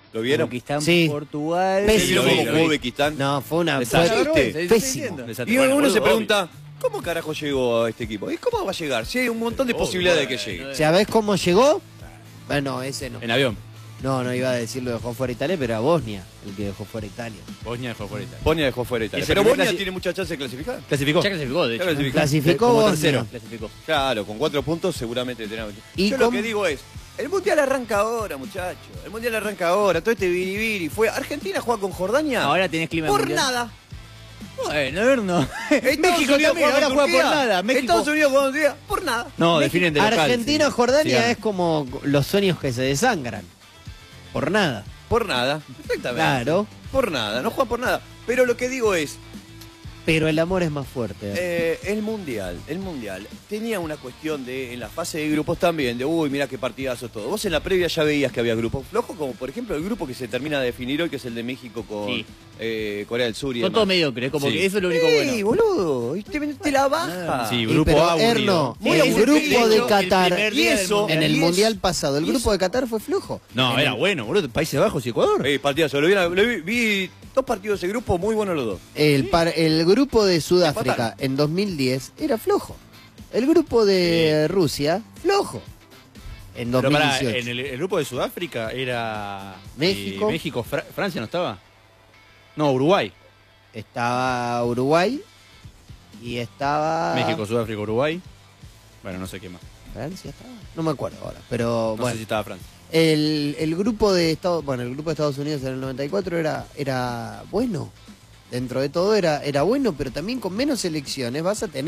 ¿Lo vieron? Uzbekistán, Sí. Portugal. Pésimo. ¿Vieron cómo jugó Uzbekistán? No, fue una... Desastre. Pésimo. Y uno se pregunta, ¿cómo carajo llegó a este equipo? ¿Y cómo va a llegar? Si hay un montón de posibilidades de que llegue. ¿Sabés cómo llegó? Bueno, ese no. En avión. No iba a decir lo dejó fuera Italia, pero a Bosnia, el que dejó fuera Italia. Bosnia dejó fuera Italia. Bosnia dejó fuera Italia. Ese Pero primer Bosnia clasi- tiene mucha chance de clasificar. Clasificó. Ya clasificó, de hecho. Ya clasificó. Clasificó Como Bosnia. tercero. Clasificó. Claro, con 4 puntos seguramente tenemos. ¿Y Yo lo cómo? que digo es, el Mundial arranca ahora, muchachos. El Mundial arranca ahora. Todo este biribiri. Fue Argentina juega con Jordania. Ahora tenés clima por mundial. nada. Bueno, a ver, no. Estados México Unidos también, ahora con juega por Turquía. nada. México. Estados Unidos con Turquía, por nada. No, definen de local. Argentina-Jordania Sí, es como los sueños que se desangran. Por nada. Por nada. Exactamente. Claro. Por nada, no juegan por nada. Pero lo que digo es, Pero el amor es más fuerte. el mundial tenía una cuestión de, en la fase de grupos también, de uy, mira qué partidazo todo. Vos en la previa ya veías que había grupos flojos, como por ejemplo el grupo que se termina de definir hoy, que es el de México con Sí. Corea del Sur y Son demás. todos mediocres, como Sí. que eso es lo único Sí, bueno. boludo, y te la baja. Sí, Y grupo pero, aburrido. Erno, Muy el aburrido. grupo De de hecho, Qatar, el primer Y día del eso, mundial. en el y Mundial eso- pasado, el y grupo de Qatar fue flojo. No, era bueno, boludo. Países Bajos y Ecuador. Partidazo, vi 2 partidos de grupo muy buenos los dos. El grupo de Sudáfrica Empataron. en 2010 era flojo. El grupo de Rusia, flojo. En Pero pará, 2018. en el grupo de Sudáfrica era... México. México, Francia no estaba. No, Uruguay. Estaba Uruguay y estaba... México, Sudáfrica, Uruguay. Bueno, no sé qué más. ¿Francia estaba? No me acuerdo ahora, pero No bueno. sé si estaba Francia. El grupo de Estados, el grupo de Estados Unidos en el 94 era bueno. Dentro de todo era bueno, pero también con menos selecciones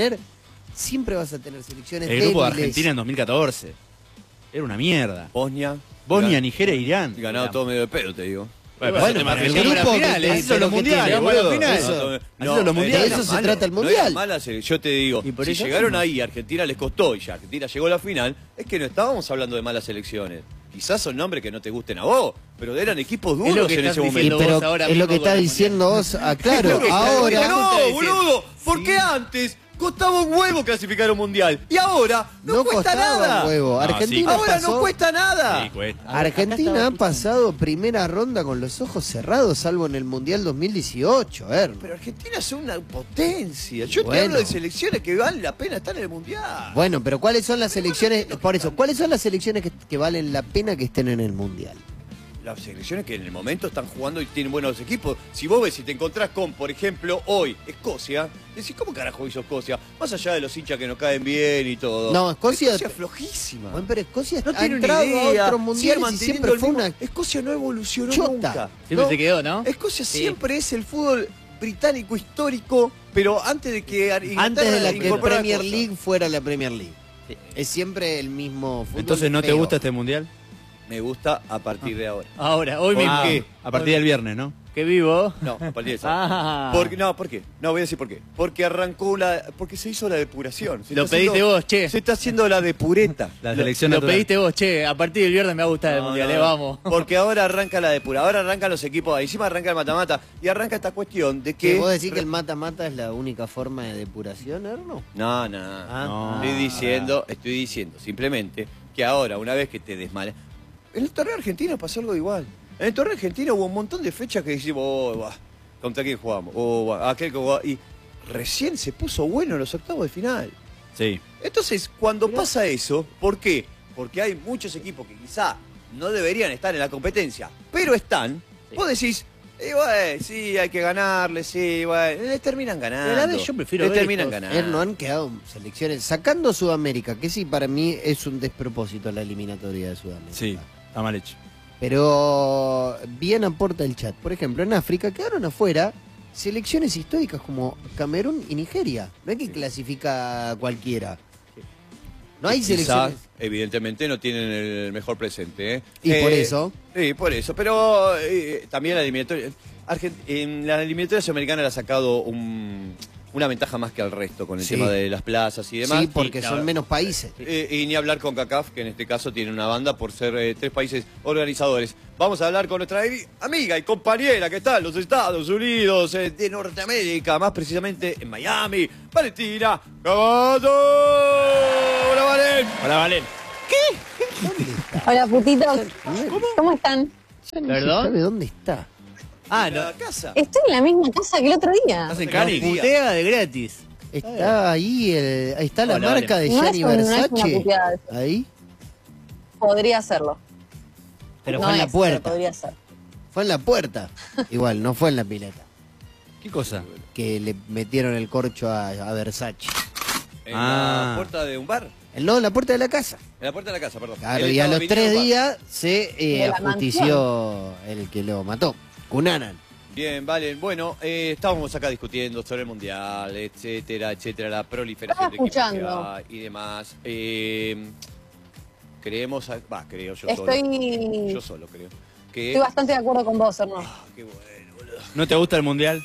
siempre vas a tener selecciones El grupo de débiles. Argentina en 2014. Era una mierda. Bosnia. Bosnia, Nigeria e Irán. Ganado todo medio de pedo, te digo. Bueno, Bueno, pero pero el llegamos a la grupo final, que- así son los que mundiales, llegamos a la boludo. final. Eso. Así No, son los mundiales. de eso se trata el mundial. No era mala serie. Yo te digo, Y por si eso llegaron mismo. ahí, Argentina les costó y ya Argentina llegó a la final, es que no estábamos hablando de malas selecciones. Quizás son nombres que no te gusten a vos, pero eran equipos duros lo que en estás ese Y diciendo momento. vos pero ahora es lo mismo que con está el diciendo vos, claro, No, ahora no, boludo, porque antes costaba un huevo clasificar un mundial y ahora no cuesta costaba nada. un huevo. No, Argentina sí. Ahora pasó, no cuesta nada. Sí, cuesta. Argentina ha pasado primera ronda con los ojos cerrados, salvo en el Mundial 2018, Pero Argentina es una potencia. Yo te Bueno. hablo de selecciones que valen la pena estar en el mundial. Bueno, pero ¿cuáles son las selecciones? Por eso, ¿cuáles son las selecciones que valen la pena que estén en el Mundial? Las selecciones que en el momento están jugando y tienen buenos equipos. Si vos ves, si te encontrás con, por ejemplo, hoy, Escocia, decís, ¿cómo carajo hizo Escocia? Más allá de los hinchas que nos caen bien y todo. No, Escocia- es flojísima. Bueno, pero Escocia No ha tiene una entrado idea. a otros Sigue mundiales y manteniendo siempre el fue mismo- una... Escocia no evolucionó chota. nunca. Siempre No. se quedó, ¿no? Escocia Sí. siempre es el fútbol británico histórico, pero antes de que Antes de la que incorporara Premier cosas. League fuera la Premier League. Es siempre el mismo fútbol. Entonces, ¿no te feo. gusta este mundial? Me gusta a partir de ahora. Ahora, hoy ¿Por mismo. qué? A partir del viernes, ¿no? Que vivo. No, a partir de eso. Ah. ¿Por qué? No, voy a decir por qué. Porque porque se hizo la depuración. Se Lo está pediste haciendo- vos, che. Se está haciendo la depureta. La selección Lo natural. pediste vos, che. A partir del viernes me va a gustar el No, mundial, no, vamos. Porque ahora arranca la depura, ahora arrancan los equipos, encima arranca el mata-mata y arranca esta cuestión de que... ¿Que vos decís que el mata-mata es la única forma de depuración, Erno? No, No. estoy diciendo simplemente que ahora, una vez que te desmale... En el torneo argentino pasó algo igual. En el torneo argentino hubo un montón de fechas que decimos, ¿contra quién jugamos? Aquel que jugaba... Y recién se puso bueno en los octavos de final. Sí. Entonces, cuando pasa eso, ¿por qué? Porque hay muchos equipos que quizá no deberían estar en la competencia, pero están. Sí. Vos decís, sí, hay que ganarle, sí, les terminan ganando. Pero a ver, yo prefiero les ver terminan estos- ganando. Erno, han quedado selecciones, sacando Sudamérica, que sí para mí es un despropósito la eliminatoria de Sudamérica. Sí, está mal hecho. Pero bien aporta el chat. Por ejemplo, en África quedaron afuera selecciones históricas como Camerún y Nigeria. No es que clasifica cualquiera. No hay Quizá, selecciones. evidentemente, no tienen el mejor presente. ¿eh? Y por eso. Sí, por eso. Pero también la eliminatoria... en la eliminatoria sudamericana le ha sacado una ventaja más que al resto con el Sí. tema de las plazas y demás. Sí, porque Sí, son claro. menos países. Y ni hablar con CACAF, que en este caso tiene una banda por ser 3 países organizadores. Vamos a hablar con nuestra amiga y compañera que está en los Estados Unidos, de Norteamérica, más precisamente en Miami, Valentina Cavazo. Hola, Valen. Hola, Valen. ¿Dónde está? Hola putitos, ¿cómo están? Ya ni ¿Perdón? se sabe dónde está. Ah, En la no. casa. Estoy en la misma casa que el otro día. ¿Estás en Nos Cali? putea de gratis. Está ahí, ahí está la Hola, marca vale. de No es Gianni una Versace. puteada eso. Ahí. Podría hacerlo. Pero No fue en la es, puerta. pero podría ser. Fue en la puerta. Igual, no fue en la pileta. ¿Qué cosa? Que le metieron el corcho a Versace. En la Ah. puerta de un bar. No, en la puerta de la casa. En la puerta de la casa, perdón. Claro, Él y a estaba los viniendo 3 al bar. días se De la ajustició el que lo mató. Cunanan. Bien, vale. Bueno, estábamos acá discutiendo sobre el mundial, etcétera, etcétera, la proliferación Estaba de equipos que escuchando. hay y demás. Creemos, creo yo Estoy solo creo. Que, bastante de acuerdo con vos, Hernán. qué bueno, boludo. ¿No te gusta el mundial?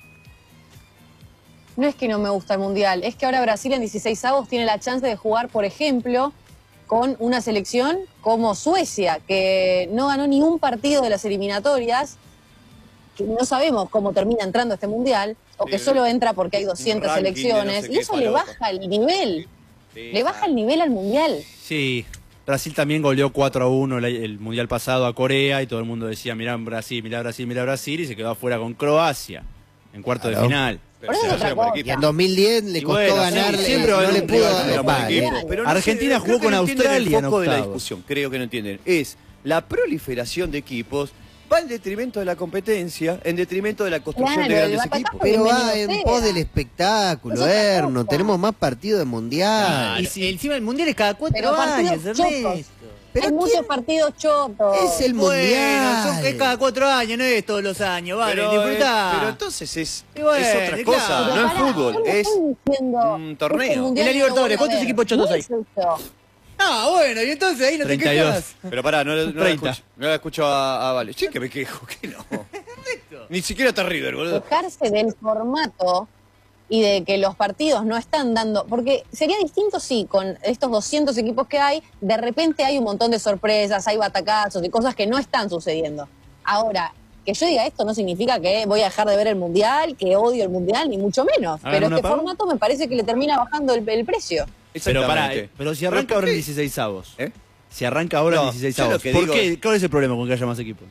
No es que no me gusta el Mundial, es que ahora Brasil en 16avos tiene la chance de jugar, por ejemplo, con una selección como Suecia, que no ganó ni un partido de las eliminatorias, que no sabemos cómo termina entrando a este Mundial, o que Sí, solo entra porque hay 200 ranking de no selecciones, sé y qué eso le palopa. baja el nivel, Sí, le baja el nivel al Mundial. Sí. Brasil también goleó 4-1 el mundial pasado a Corea y todo el mundo decía, mirá Brasil, mirá Brasil, mirá Brasil, y se quedó afuera con Croacia en cuarto de Claro. final. Pero Por eso se es otra hacía por cosa. Y equipo. en 2010 le Y costó bueno, sí, ganarle, siempre va a no haber le un pudo rival que Era era por más vale. equipo, pero Argentina jugó creo que con no entienden Australia el en foco de la octavos. discusión, creo que no entienden. Es la proliferación de equipos va en detrimento de la competencia, en detrimento de la construcción de Claro, grandes el batacazo equipos. Pero va Bienvenido en sea. pos del espectáculo, Es otra Erno. cosa. Tenemos más partidos de mundial. Ah, y si encima el mundial es cada 4 Pero años, partidos Ernesto. chotos. Pero Hay ¿quién- muchos partidos chotos. Es el Bueno, mundial. es cada 4 años, no es todos los años, vale, disfrutá. pero entonces es Y bueno, otra claro. cosa, Pero no es pará, fútbol, yo no es estoy diciendo un torneo. que este mundial Y la no Libertadores, lo voy a ¿cuántos ver. equipos chotos No hay? es eso. Ah, bueno, y entonces ahí no 32. te quejas. Pero pará, no la 30. escucho, no la escucho a Vale. Sí que me quejo, que no. Ni siquiera está River, boludo. Quejarse del formato y de que los partidos no están dando, porque sería distinto si con estos 200 equipos que hay, de repente hay un montón de sorpresas, hay batacazos y cosas que no están sucediendo. Ahora, que yo diga esto no significa que voy a dejar de ver el Mundial, que odio el Mundial, ni mucho menos. ¿Hagan Pero una este pausa? formato me parece que le termina bajando el precio. Pero pará, Exactamente. pero si arranca ¿por ahora en qué? 16 avos. ¿Eh? Si arranca ahora en No, 16 yo lo avos. que ¿Por digo qué? es- ¿Cuál es el problema con que haya más equipos?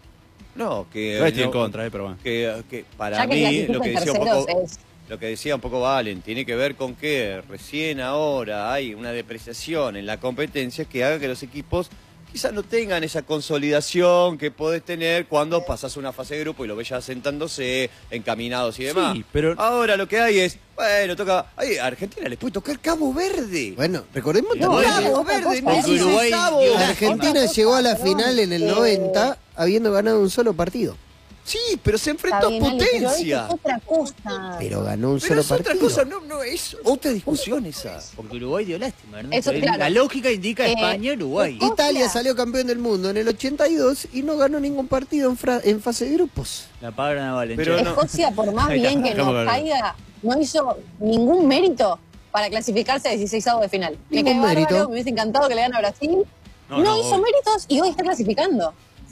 No, que. Yo estoy en no, contra, pero bueno. que para Ya que mí clasifican lo que decía un terceros poco. es... Lo que decía un poco Valen, tiene que ver con que recién ahora hay una depreciación en la competencia que haga que los equipos quizás no tengan esa consolidación que podés tener cuando pasás una fase de grupo y lo ves ya sentándose, encaminados y demás. Sí, pero- Ahora lo que hay es, bueno, toca. Ahí a Argentina les puede tocar Cabo Verde. Bueno, recordemos No, también no, Cabo otra Verde, cosa, no ¿eh? Uruguay Uruguay, dio que una- Argentina Otra cosa, llegó a la perdón, final en el que- 90 habiendo ganado un solo partido. Sí, pero se enfrentó Está a bien, Ale, pero eso potencia. es otra cosa. Pero ganó un Pero solo es otra partido. cosa, no, es otra discusión esa. Porque Uruguay dio lástima, Ernesto. Eso, claro. La lógica indica España-Uruguay. Italia salió campeón del mundo en el 82 y no ganó ningún partido en fase de grupos. La palabra no vale. Pero no. Escocia, por más Ahí está, bien que dejamos nos hablar. caiga, no hizo ningún mérito para clasificarse a 16avos de final. Me Ningún cae bárbaro, mérito. me hubiese encantado que le gane a Brasil. No, No, no, hizo obvio. méritos y hoy está clasificando.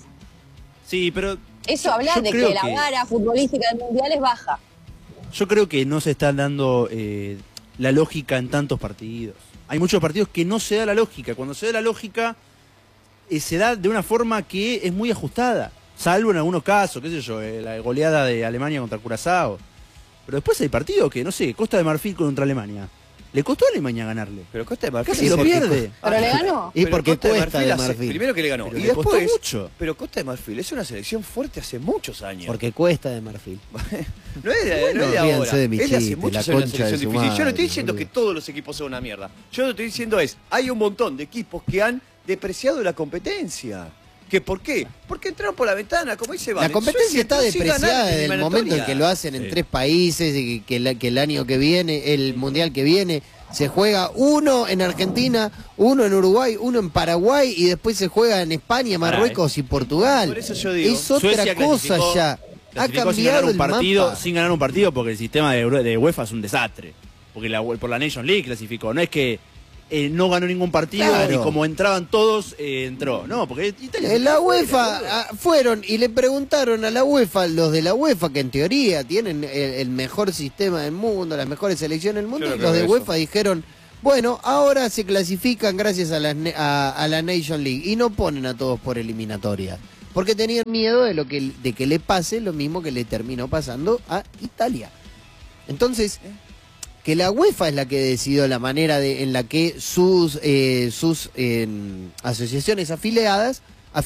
Sí, pero Eso habla yo de creo que la vara futbolística del mundial es baja. yo creo que no se está dando la lógica en tantos partidos. Hay muchos partidos que no se da la lógica. Cuando se da la lógica, se da de una forma que es muy ajustada. Salvo en algunos casos, qué sé yo, la goleada de Alemania contra Curazao. Pero después hay partidos que, no sé, Costa de Marfil contra Alemania. Le costó a Alemania ganarle. Pero Costa de Marfil Casi lo porque- pierde. Pero le ganó. Y Pero porque Costa cuesta de hace- Marfil. primero que le ganó. Pero y le costó después, mucho. Pero Costa de Marfil es una selección fuerte hace muchos años. Porque cuesta de Marfil. no es de, Bueno, no es de ahora. ríanse de mi Es de hace chiste, muchos la años una concha de selección su difícil. Yo no madre, estoy diciendo boludo. que todos los equipos son una mierda. Yo lo que estoy diciendo es, hay un montón de equipos que han depreciado la competencia. ¿Que por qué? Porque entraron por la ventana, como dice La Valen. competencia Suecia está entró sin ganar depreciada en desde el eliminatoria. momento en que lo hacen en Sí. 3 países y que el año que viene, el mundial que viene, se juega uno en Argentina, uno en Uruguay, uno en Paraguay y después se juega en España, Marruecos y Portugal. Por eso yo digo, es otra Suecia cosa clasificó- ya. Ha clasificó sin ganar cambiado un el partido, mapa. sin ganar un partido porque el sistema de UEFA es un desastre. Porque por la Nations League clasificó. No es que no ganó ningún partido Claro. y como entraban todos, entró. No, porque Italia... En la UEFA fueron y le preguntaron a la UEFA, los de la UEFA, que en teoría tienen el mejor sistema del mundo, las mejores selecciones del mundo, Yo no y los creo de eso. UEFA dijeron, bueno, ahora se clasifican gracias a la Nation League y no ponen a todos por eliminatorias. porque tenían miedo de que le pase lo mismo que le terminó pasando a Italia. Entonces, que la UEFA es la que decidió la manera en la que sus asociaciones afiliadas,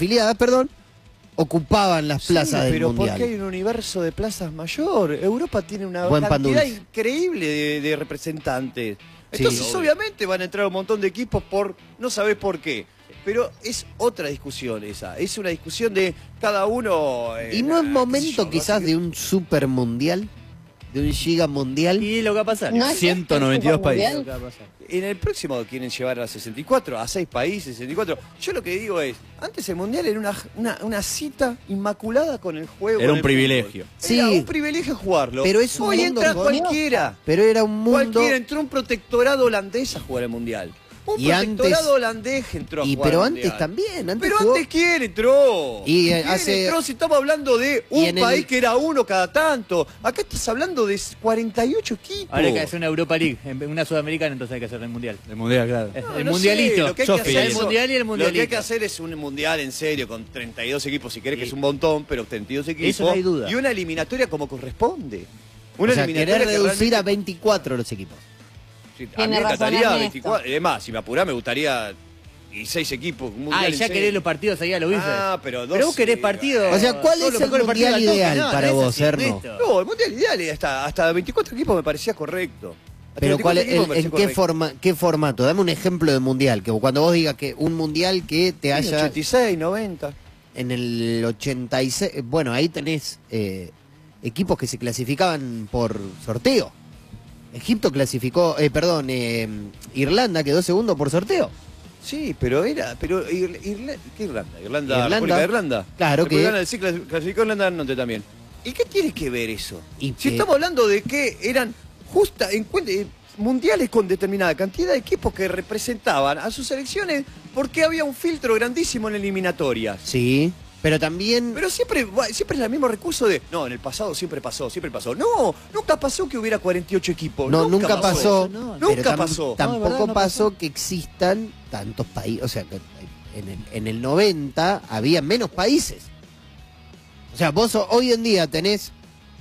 ocupaban las plazas del pero Mundial. porque hay un universo de plazas mayor. Europa tiene una Buen pan cantidad dulce. increíble de representantes. Sí, Entonces, obvio. obviamente van a entrar un montón de equipos por no sabés por qué. Pero es otra discusión esa. Es una discusión de cada uno. ¿Y no es momento quizás de un super mundial? ¿De un giga mundial? Y lo que va a pasar. No es 192 países. Lo que va a pasar. En el próximo quieren llevar a 64, a 6 países, 64. Yo lo que digo es, antes el Mundial era una cita inmaculada con el juego. Era con un el privilegio. fútbol. Sí. Era un privilegio jugarlo. Pero es un Hoy mundo entra con- cualquiera. Pero era un mundo... Cualquiera, entró un protectorado holandés a jugar el Mundial. Un Y protectorado antes- holandés entró a jugar pero el antes Mundial. también. Antes Pero jugó- antes quién entró. Y, ¿Quién hace- entró si estamos hablando de Y un en el- país que era uno cada tanto? Acá estás hablando de 48 equipos. Ahora hay que hacer una Europa League, una sudamericana, entonces hay que hacer el mundial. El mundial, claro. El No mundialito. sé, lo que hay que Sofía, hacer el es- mundial y el Lo que hay mundialito. que hacer es un mundial en serio, con 32 equipos, si querés, que Sí. es un montón, pero 32 equipos. Eso no hay duda. Y una eliminatoria como corresponde. Una O sea, eliminatoria querer que reducir a realmente- 24 los equipos. Sí, a mí Tiene me razón encantaría Ernesto. 24. Además, si me apurás, me gustaría 16 equipos. Un mundial Ah, y en ya serio. querés los partidos ahí a lo bife. Ah, pero Pero vos querés 12, partidos. O sea, ¿cuál todos es los el mejores partidos mundial al toque? ideal No, para no es vos, así, Erno? Ernesto. No, el mundial ideal es hasta 24 equipos me parecía correcto. Hasta Pero 24 ¿cuál, equipos me en parecía qué, correcto. qué formato? Dame un ejemplo de mundial. Que cuando vos digas que un mundial que te Sí, haya... 86, 90. En el 86... Bueno, ahí tenés equipos que se clasificaban por sorteo. Egipto clasificó... Irlanda quedó segundo por sorteo. Sí, pero era... ¿Qué Irlanda? Irlanda. República de Irlanda. Claro que- Irlanda, sí, clasificó Irlanda del Norte también. ¿Y qué tiene que ver eso? Y Si que- estamos hablando de que eran mundiales con determinada cantidad de equipos que representaban a sus selecciones porque había un filtro grandísimo en eliminatorias. Sí, pero también... Pero siempre es el mismo recurso de, no, en el pasado siempre pasó. No, nunca pasó que hubiera 48 equipos. No, nunca pasó. No, pero nunca pasó. Tampoco No, de verdad, no pasó que existan tantos países. O sea, que en el 90 había menos países. O sea, vos hoy en día tenés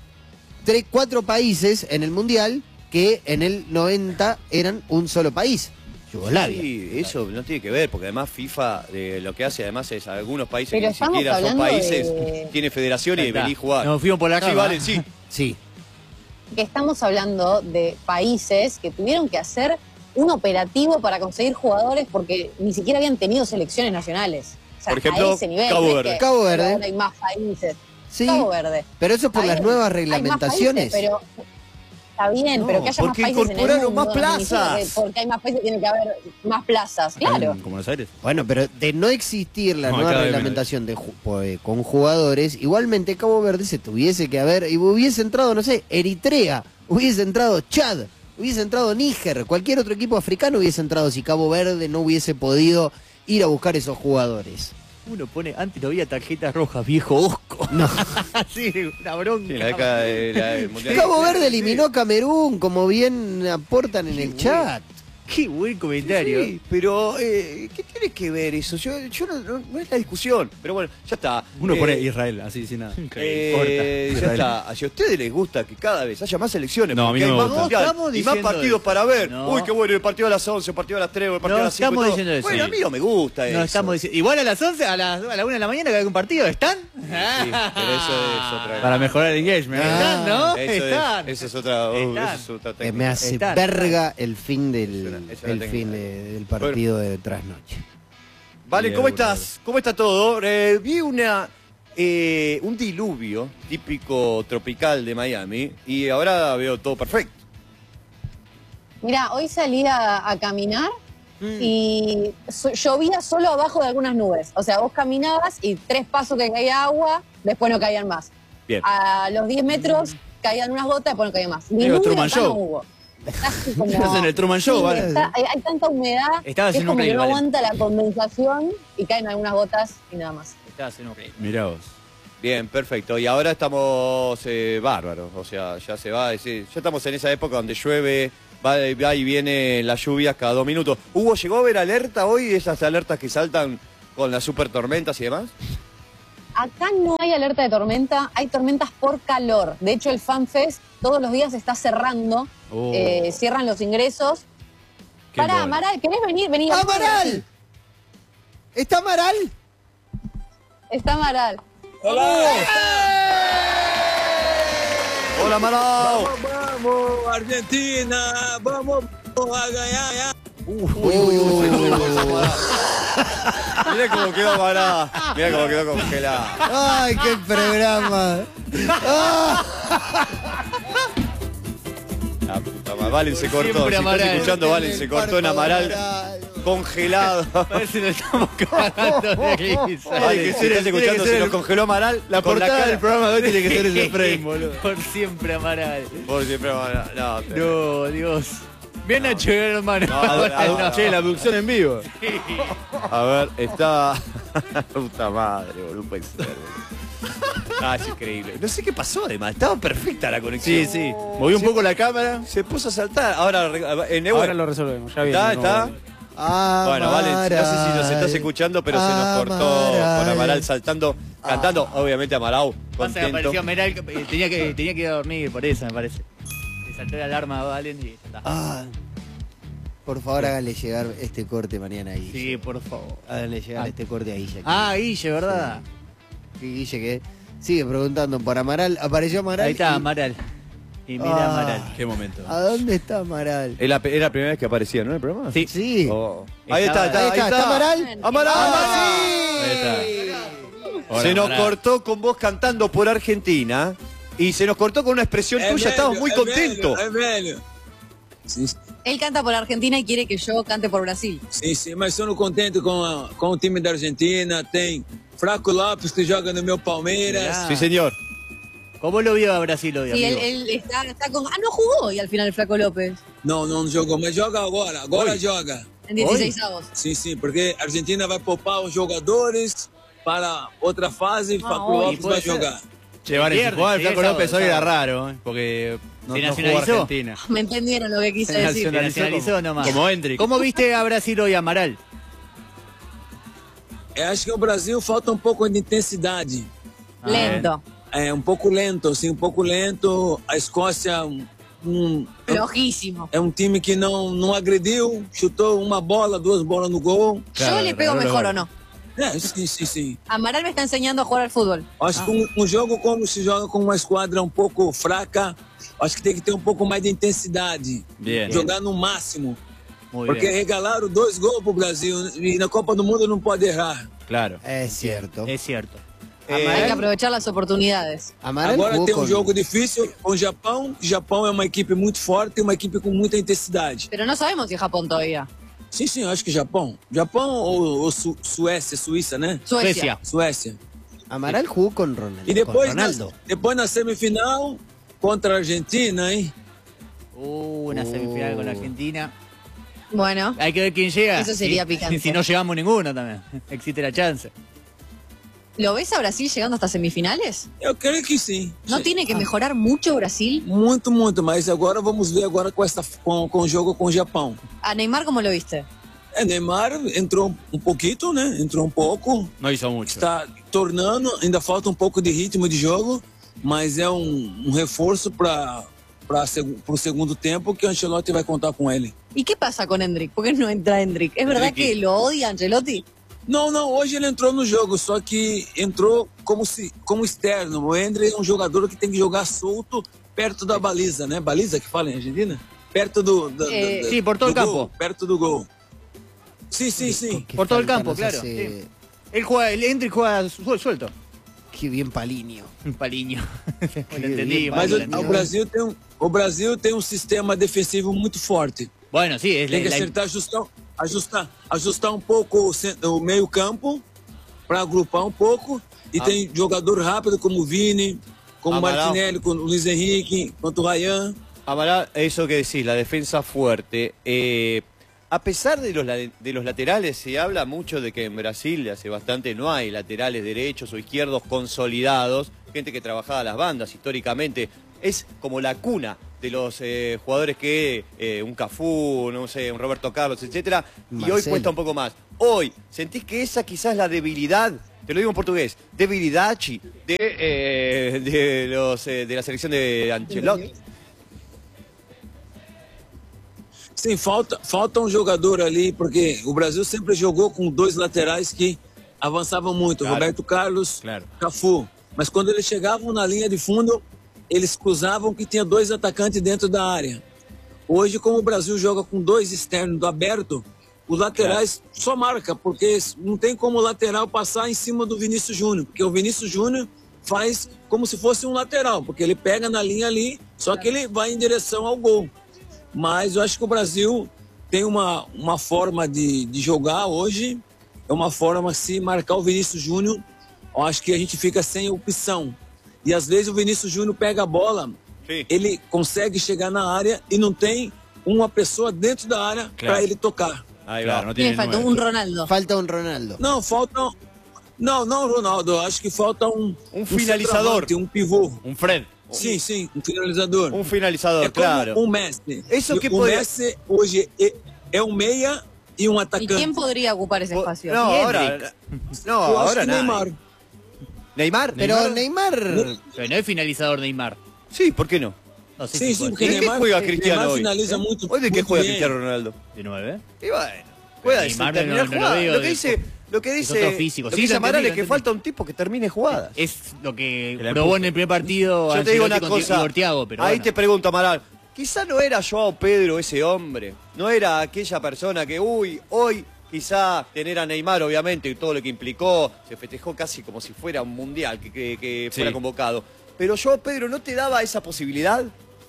3, 4 países en el Mundial que en el 90 eran un solo país. Yugoslavia. Sí, eso no tiene que ver, porque además FIFA lo que hace además es algunos países Pero que ni estamos siquiera son hablando países, de- tiene federación y Ahí está. venís a jugar. Nos fuimos por la Sí, rama. vale, sí. Sí. Que estamos hablando de países que tuvieron que hacer un operativo para conseguir jugadores porque ni siquiera habían tenido selecciones nacionales. O sea, Por ejemplo, a ese nivel. Cabo no es Verde. que Cabo Verde. ahora hay más países. Sí. Cabo Verde. Pero eso es por Está las bien, nuevas hay más reglamentaciones. países, pero está bien, No, pero que haya más porque países en el incorporaron mundo, más no significa plazas. que porque hay más países tiene que haber más plazas, claro. Como Buenos Aires. Bueno, pero de no existir la No, nueva cada vez reglamentación con jugadores, igualmente Cabo Verde se tuviese que haber, y hubiese entrado, no sé, Eritrea, hubiese entrado Chad, hubiese entrado Níger, cualquier otro equipo africano hubiese entrado si Cabo Verde no hubiese podido ir a buscar esos jugadores. Uno pone, antes no había tarjetas rojas, viejo osco. No. Sí, una bronca. Sí, la década del Mundial. Cabo Verde eliminó a Camerún, como bien aportan en el chat. Qué buen comentario. Sí, pero ¿qué tiene que ver eso? Yo no es la discusión, pero bueno, ya está. Uno pone Israel, así sin nada. Ya está. Si a ustedes les gusta que cada vez haya más elecciones, No, a porque mí no hay me más gusta. mundial No estamos y más diciendo partidos eso. para ver. No. Uy, qué bueno, el partido a las 11, el partido a las 3, el partido No a las 5. estamos y todo. diciendo eso. Bueno, a mí no me gusta eso. No estamos diciendo. Igual a las 11, a la 1 de la mañana que hay un partido, ¿están? Sí, pero eso es otra. Para mejorar el engagement. Están, ¿no? Eso es otra. Están. Eso es otra Que técnica. me hace Están. verga el fin Es una el técnica. fin del partido de trasnoche. Vale, ¿cómo Bien, estás? ¿Cómo está todo? Vi un diluvio típico tropical de Miami y ahora veo todo perfecto. Mira, hoy salí a caminar y llovía solo abajo de algunas nubes. O sea, vos caminabas y 3 pasos que caía agua, después no caían más. Bien. A los 10 metros caían unas gotas, después no caía más. Digo, Diluvio Truman acá no Show. hubo. Está así como- Estás en el Truman Show, Sí, vale. hay tanta humedad Estabas que es en un como que play, no vale. aguanta la condensación y caen algunas gotas y nada más. Estás en un play. Mirá vos. Bien, perfecto. Y ahora estamos bárbaros. O sea, ya se va. Ya estamos en esa época donde llueve, va y viene las lluvias cada 2 minutos. ¿Hugo llegó a ver alerta hoy? Esas alertas que saltan con las super tormentas y demás. Acá no hay alerta de tormenta, hay tormentas por calor. De hecho, el FanFest todos los días está cerrando, cierran los ingresos. Para Amaral, ¿querés venir? Vení. ¡Amaral! ¿Está Amaral? Está Amaral. Hola. Hola, Amaral. Vamos, Argentina, vamos a ganar. Mira cómo quedó Amaral. Mira cómo quedó congelado. ¡Ay, qué programa! ¡Ah! La puta madre. Valen se cortó. Siempre Si estás Amaral. escuchando, Valen se cortó en Amaral. Congelado. Parece que nos estamos cagando de risa. Vale, que si estás escuchando, se nos congeló Amaral. La con portada cara. del programa de hoy tiene que ser ese frame, boludo. Por siempre Amaral. Por siempre Amaral. No, pero- No, Dios. Bien Nacho, hermano. No, Che, la producción en vivo. A ver, está. Puta madre, boludo. No puede ser, boludo. Ah, es increíble. No sé qué pasó, además. Estaba perfecta la conexión. Sí, sí. Moví un poco la cámara. Se puso a saltar. Ahora, en Ahora lo resolvemos. Ya viene. Está. Bueno, vale, no sé si nos estás escuchando, pero se nos cortó con Amaral saltando, cantando. Obviamente Amaral, Pasa que contento. apareció Amaral, tenía que ir a dormir, por eso me parece. Se saltó la alarma a Valen y ya está. Ah, por favor, háganle llegar este corte mañana ahí. Sí, por favor. Háganle llegar este corte a Guille. Guille, ¿verdad? Sí, Guille que sigue preguntando por Amaral. Apareció Amaral. Ahí está y- Amaral. Y mira Amaral. Qué momento. ¿A dónde está Amaral? Era la primera vez que aparecía, ¿no? En el programa. Sí. Sí. Oh. Ahí está, Ahí está Amaral. Amaral. Ahí está. Hola, Se nos Amaral. cortó con vos cantando por Argentina y se nos cortó con una expresión tuya. Estábamos muy contentos. É velho. Sim, Él canta por Argentina y quiere que yo cante por Brasil. sim, mas estou contente com o time da Argentina. Tem Fraco Lopes que joga no meu Palmeiras. Mirá. Sí, señor. ¿Cómo lo vio a Brasil hoy, Sí, amigo? él está con... no jugó hoy al final el Flaco López. Não jogou, mas joga agora. Agora Oi. joga. En 16 avos. Sim, porque a Argentina vai poupar os jogadores para outra fase e Fraco oi, Lopes pode vai ser. jogar. Che, vale, si Viernes, jugaba el sí, Flaco sábado, López hoy sábado. era raro, porque no ¿Se jugó nacionalizó? Argentina. Me entendieron lo que quise Se decir. nacionalizó como, nomás. como Hendrik. ¿Cómo viste a Brasil hoy, Amaral? Eu acho que o Brasil falta um pouco de intensidade. Lento. É um pouco lento, assim, um pouco lento. A Escócia Flojísimo. é um time que não agrediu, chutou uma bola, duas bolas no gol. ¿Yo le pego mejor o no? É, sim. Amaral me está enseñando a jugar al fútbol. Acho que um jogo como se joga com uma esquadra um pouco fraca, acho que tem que ter um pouco mais de intensidade. Bien. Jogar no máximo. Muy Porque bien. regalaram 2 gols pro Brasil e na Copa do Mundo não pode errar. Claro. Es cierto. Es cierto. Hay que aprovechar las oportunidades. Amaral Agora jugó tem um con- jogo difícil com o Japão. O Japão é uma equipe muito forte e uma equipe com muita intensidade. Pero no sabemos si es Japón todavía. Sim, acho que Japão. Japão ou Suíça, né? Suecia. Suécia. Amaral jugó con Ronaldo. E depois, con Ronaldo. depois na semifinal contra a Argentina, hein? Una semifinal con la Argentina. Bueno, Hay que ver quién llega. Eso sería picante. Si no llegamos ninguno también. Existe la chance. ¿lo ves a Brasil llegando hasta semifinales? Eu creio que sim. ¿No tiene que mejorar mucho Brasil? Muito, mas agora vamos ver agora com o jogo com o Japão. ¿A Neymar cómo lo viste? Neymar entrou um pouquinho, né? Entrou um pouco, No hizo mucho. está tornando, ainda falta um pouco de ritmo de jogo, mas é um reforço para o segundo tempo que o Ancelotti vai contar com ele. ¿Y qué pasa con Hendrik? ¿Por qué no entra Hendrik? ¿Es verdad que lo odia Ancelotti? Não, hoje ele entrou no jogo, só que entrou como externo. O Hendrick é um jogador que tem que jogar solto perto da baliza, né? Baliza que fala em Argentina? Perto Sí, por todo do el campo. gol, perto do gol. Sim. Qué Por todo el falta campo, nos claro. hace- Sí. El Hendrik juega suelto. Qué bien Palinho. Un paliño. Qué Lo entendí. bien, Mas mal, Vale, o Brasil tem um sistema defensivo muito forte. Bueno, sí, es Tem que acertar, ajustar um pouco o meio campo para agrupar um pouco. E tem jogador rápido como o Vini, como o Amaral. Martinelli, como o Luiz Henrique, quanto o Ryan. Amaral, eso que decís, la defensa fuerte. A pesar de los laterales, se habla mucho de que en Brasil hace bastante no hay laterales derechos o izquierdos consolidados, gente que trabajaba a las bandas históricamente. Es como la cuna de los jugadores que un Cafú, no sé, un Roberto Carlos, etcétera. Y hoy Marcelo. cuesta un poco más. Hoy, ¿sentís que esa quizás es la debilidad te lo digo en portugués, de Vididachi, de la selección de Ancelotti. Sim, falta um jogador ali, porque o Brasil sempre jogou com dois laterais que avançavam muito, Claro. Roberto Carlos, Claro. Cafu. Mas quando eles chegavam na linha de fundo, eles cruzavam que tinha dois atacantes dentro da área. Hoje, como o Brasil joga com dois externos aberto, os laterais só marca, porque não tem como o lateral passar em cima do Vinícius Júnior, porque o Vinícius Júnior faz como se fosse um lateral, porque ele pega na linha ali, só que ele vai em direção ao gol. Mas eu acho que o Brasil tem uma forma de jogar hoje, é uma forma, se marcar o Vinícius Júnior, eu acho que a gente fica sem opção. E às vezes o Vinícius Júnior pega a bola, Sim. ele consegue chegar na área e não tem uma pessoa dentro da área Claro. para ele tocar. Ahí Claro, va. no ¿Quién tiene falta? nueve. Un Ronaldo. Falta un Ronaldo. Não, falta... Não, Ronaldo, eu acho que falta um finalizador. centroavante, pivô. Un Fred. Sim, um finalizador. Un finalizador, É como claro. um Messi. Isso E que o poderia- Messi hoje é um meia e um ¿Y atacante. quién podría ocupar ese espacio? No, ¿Quién? ahora. No, Eu acho ahora que nada. Neymar. Neymar. Pero Neymar, Pero no es finalizador Neymar. Sí, ¿por qué no? No sé Sim, si sim, puede porque ¿De qué Neymar, juega Cristiano Neymar hoy? finaliza muito. ¿Hoy de qué muito juega bem. Cristiano Ronaldo? de 9. Y bueno, juega de Neymar terminar no lo jugadas. veo Lo que de- dice, lo que es dice, otro físico. lo que Sí, dice lo Amaral entendí, es que lo entendí. falta un tipo que termine jugadas. Es lo que la probó empuja. en el primer partido Yo te digo una Ancelotti con cosa, Igor Thiago, pero ahí bueno. te pregunto, Amaral, quizá no era Joao Pedro ese hombre, no era aquella persona que, hoy quizá tener a Neymar, obviamente, y todo lo que implicó, se festejó casi como si fuera un mundial, que fuera Sí. convocado. Pero Joao Pedro no te daba esa posibilidad.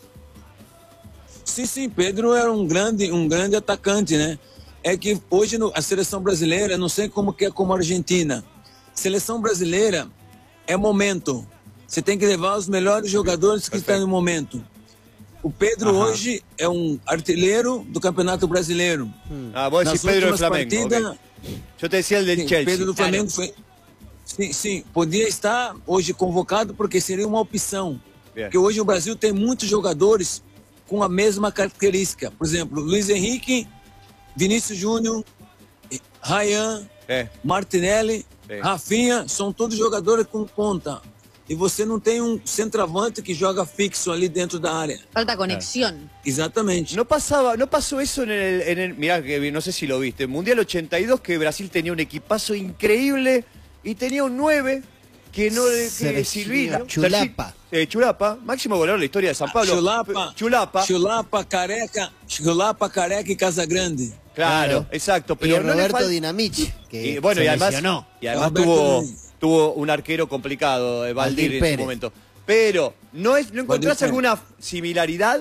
Sim, Pedro era um grande atacante, né? É que hoje a seleção brasileira, não sei como que é como a Argentina. Seleção brasileira é momento. Você tem que levar os melhores jogadores que estão no momento. O Pedro hoje é um artilheiro do Campeonato Brasileiro. Ah, vos decís Nas Pedro del últimas Flamengo. partidas, ok. Yo te decía el del sim, Chelsea. Pedro do Flamengo foi... Sim, podia estar hoje convocado porque seria uma opção. Bien. Porque hoje o Brasil tem muitos jogadores com a mesma característica. Por exemplo, Luiz Henrique, Vinícius Júnior, Ryan, Martinelli, Rafinha, são todos jogadores com ponta. E você não tem um centroavante que joga fixo ali dentro da área. Falta conexión. Exatamente. No pasó eso mirá, que no sé si lo viste, en Mundial 82, que Brasil tenía un equipazo increíble y tenía un 9 que no que Silvino. Chulapa. Chulapa, máximo goleador de la historia de San Pablo. Chulapa, Careca y Casagrande. Claro, exacto. y Pero no le Roberto fal- Dinamich, que Y bueno, se y además lesionó. tuvo, Roberto- tuvo un arquero complicado, Valdir, Valdir en Pérez. su momento. Pero, ¿no encontrás Pérez. alguna similaridad?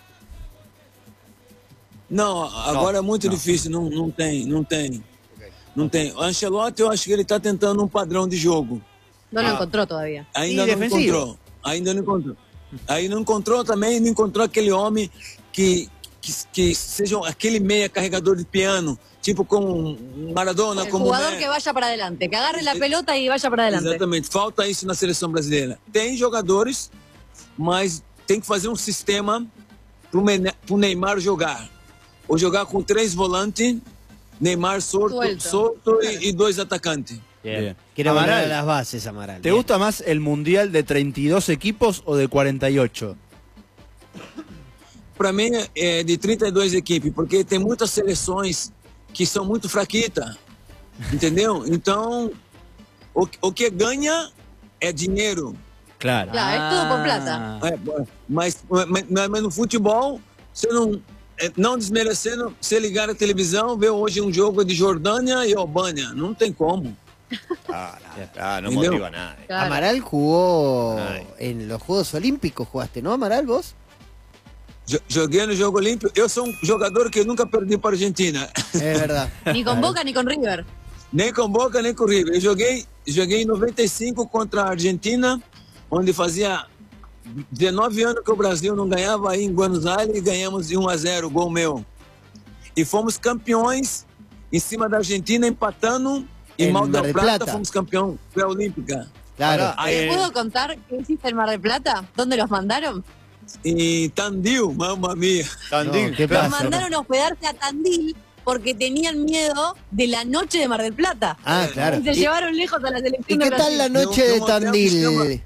Não, agora é muito difícil, não tem. Não tem. O Ancelotti, eu acho que ele está tentando um padrão de jogo. No lo encontró todavía. Ainda E não defensivo. encontrou. Ainda não encontrou. Aí não encontrou também, não encontrou aquele homem que seja aquele meia carregador de piano, tipo como Maradona, El como jugador Messi. que vaya para adelante, que agarre la pelota y vaya para adelante. Exatamente, falta isso na seleção brasileira. Tem jogadores, mas tem que fazer um sistema pro Neymar jogar. Ou jogar com 3 volantes, Neymar Suelto. solto y 2 atacantes. Bien. Quiere volver Amaral, a las bases, Amaral. ¿te Bien. gusta más el mundial de 32 equipos o de 48? Para mim é de 32 equipes, porque tem muitas seleções que são muito fraquitas, entendeu? Então, o que ganha é dinheiro. Claro. Claro, es todo por plata. Mas no futebol, você não desmerecendo, você ligar a televisão, ver hoje um jogo de Jordânia e Albânia, não tem como. No Entendeu? motiva a nadie. Claro. Amaral jugó Ay. en los Juegos Olímpicos, jugaste, ¿no, Amaral, vos? Joguei no Jogo Olímpico. Eu sou um jogador que nunca perdi para a Argentina. Es verdad. Ni con Boca ni con River. Nem com Boca, nem com River. Eu joguei em 95 contra a Argentina, onde fazia 19 anos que o Brasil não ganhava aí em Buenos Aires e ganhamos de 1-0, gol meu. E fomos campeões em cima da Argentina, empatando. Em En Mar del Mar del Plata, Plata. fomos campeão pré-olímpica. Claro. ¿Te puedo contar qué hiciste en Mar del Plata? ¿Dónde los mandaron? Em Tandil, mamma mia. Tandil, No, ¿qué claro. Los mandaron a hospedarse a Tandil porque tenían miedo de la noche de Mar del Plata. Ah, claro. Y se llevaron lejos a la ¿Y selección qué de tal Brasil. la noche de Tem um hotel que Tandil? chama-